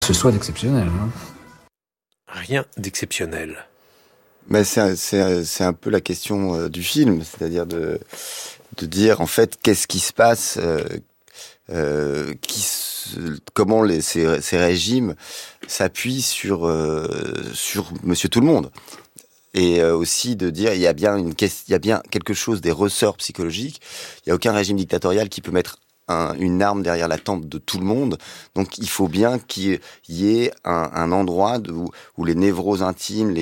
Ce soit d'exceptionnel. Hein. Rien d'exceptionnel. Mais c'est un peu la question du film, c'est-à-dire de dire en fait qu'est-ce qui se passe, comment ces régimes s'appuient sur Monsieur Tout-le-Monde. Et aussi de dire il y a bien quelque chose des ressorts psychologiques. Il y a aucun régime dictatorial qui peut mettre une arme derrière la tempe de tout le monde. Donc il faut bien qu'il y ait un endroit où les névroses intimes,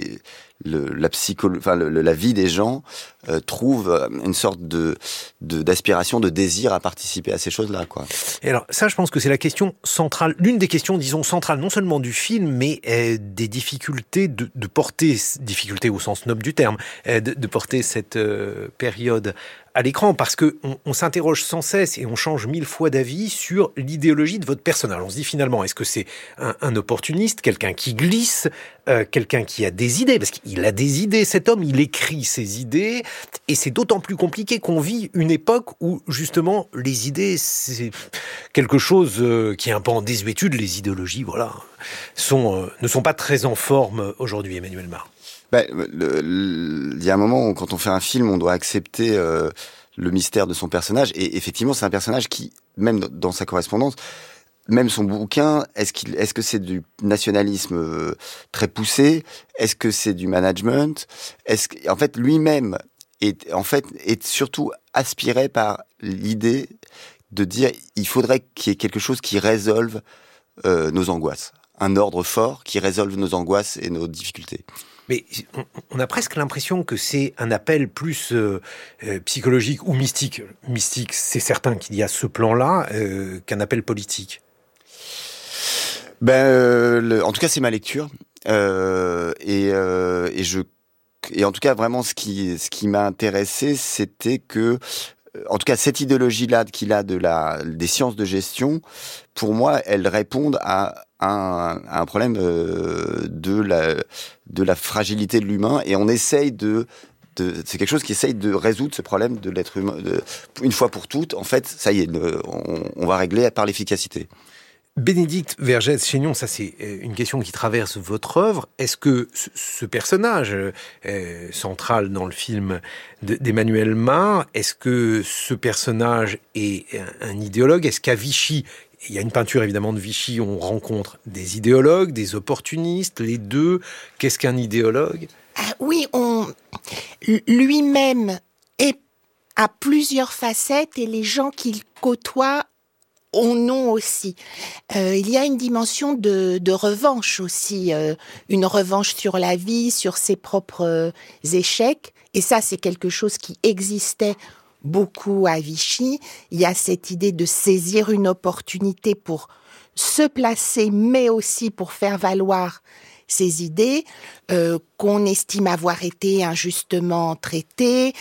la vie des gens trouve une sorte d'aspiration, de désir à participer à ces choses-là, quoi. Et alors ça, je pense que c'est la question centrale, l'une des questions, disons, centrales, non seulement du film, mais des difficultés de porter, difficultés au sens noble du terme, de porter cette période à l'écran, parce que on s'interroge sans cesse et on change 1000 fois d'avis sur l'idéologie de votre personnage. On se dit finalement, est-ce que c'est un opportuniste, quelqu'un qui glisse, quelqu'un qui a des idées, parce qu'il a des idées, cet homme, il écrit ses idées, et c'est d'autant plus compliqué qu'on vit une époque où, justement, les idées, c'est quelque chose qui est un peu en désuétude, les idéologies, voilà, ne sont pas très en forme aujourd'hui, Emmanuel Mar. Il y a un moment où, quand on fait un film, on doit accepter le mystère de son personnage, et effectivement, c'est un personnage qui, même dans sa correspondance, même son bouquin, est-ce que c'est du nationalisme très poussé? Est-ce que c'est du management? En fait, lui-même est surtout aspiré par l'idée de dire il faudrait qu'il y ait quelque chose qui résolve nos angoisses, un ordre fort qui résolve nos angoisses et nos difficultés. Mais on a presque l'impression que c'est un appel plus psychologique ou mystique. Mystique, c'est certain qu'il y a ce plan-là, qu'un appel politique. En tout cas, c'est ma lecture. Et en tout cas, vraiment, ce qui m'a intéressé, c'était que, en tout cas, cette idéologie-là qu'il a des sciences de gestion, pour moi, elles répondent à un problème de la fragilité de l'humain, et on essaye c'est quelque chose qui essaye de résoudre ce problème de l'être humain une fois pour toutes. En fait, ça y est, on va régler par l'efficacité. Bénédicte Vergès-Chaignon, ça c'est une question qui traverse votre œuvre. Est-ce que ce personnage central dans le film d'Emmanuel Mar, est-ce que ce personnage est un idéologue? Est-ce qu'à Vichy, il y a une peinture évidemment de Vichy, on rencontre des idéologues, des opportunistes, les deux? Qu'est-ce qu'un idéologue? Oui, lui-même a plusieurs facettes, et les gens qu'il côtoie en ont aussi. Il y a une dimension de revanche aussi, une revanche sur la vie, sur ses propres échecs, et ça c'est quelque chose qui existait beaucoup à Vichy. Il y a cette idée de saisir une opportunité pour se placer, mais aussi pour faire valoir ses idées, qu'on estime avoir été injustement traitées.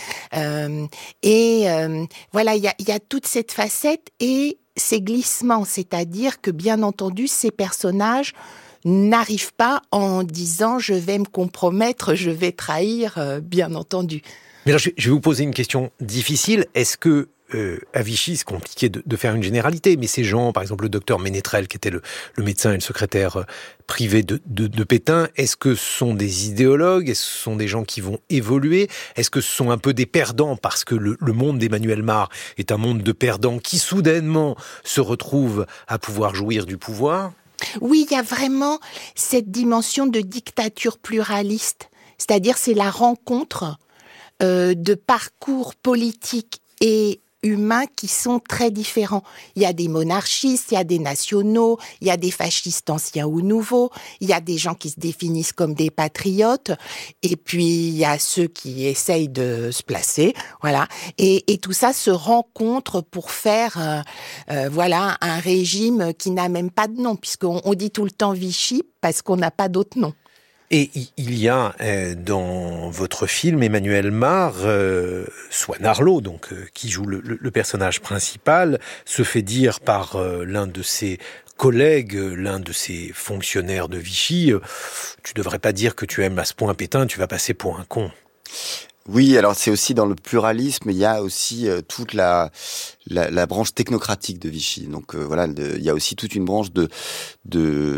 Voilà, il y a toute cette facette et ces glissements, c'est-à-dire que, bien entendu, ces personnages n'arrivent pas en disant « je vais me compromettre, je vais trahir », bien entendu. Mais alors, je vais vous poser une question difficile. Est-ce que, à Vichy, c'est compliqué de faire une généralité, mais ces gens, par exemple le docteur Ménétrel, qui était le médecin et le secrétaire privé de Pétain, est-ce que ce sont des idéologues? Est-ce que ce sont des gens qui vont évoluer? Est-ce que ce sont un peu des perdants, parce que le monde d'Emmanuel Mar est un monde de perdants qui, soudainement, se retrouvent à pouvoir jouir du pouvoir? Oui, il y a vraiment cette dimension de dictature pluraliste, c'est-à-dire c'est la rencontre de parcours politiques et humains qui sont très différents. Il y a des monarchistes, il y a des nationaux, il y a des fascistes anciens ou nouveaux, il y a des gens qui se définissent comme des patriotes, et puis il y a ceux qui essayent de se placer, voilà. Et tout ça se rencontre pour faire, voilà, un régime qui n'a même pas de nom, puisqu'on dit tout le temps Vichy parce qu'on n'a pas d'autre nom. Et il y a dans votre film, Emmanuel Mar, Swan Arlo, donc qui joue le personnage principal, se fait dire par l'un de ses collègues, l'un de ses fonctionnaires de Vichy, tu devrais pas dire que tu aimes à ce point Pétain, tu vas passer pour un con. Oui, alors c'est aussi dans le pluralisme, il y a aussi toute la branche technocratique de Vichy. Donc voilà, il y a aussi toute une branche de